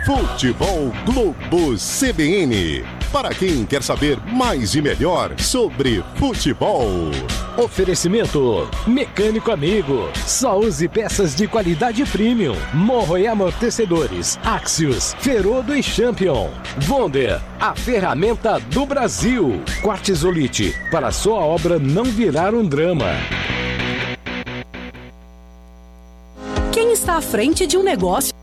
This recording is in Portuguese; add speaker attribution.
Speaker 1: Futebol Globo CBN. Para quem quer saber mais e melhor sobre futebol.
Speaker 2: Oferecimento Mecânico Amigo. Só use peças de qualidade premium. Morro e amortecedores. Axios, Ferodo e Champion. Wonder, a ferramenta do Brasil. Quartzolite, para sua obra não virar um drama.
Speaker 3: Quem está à frente de um negócio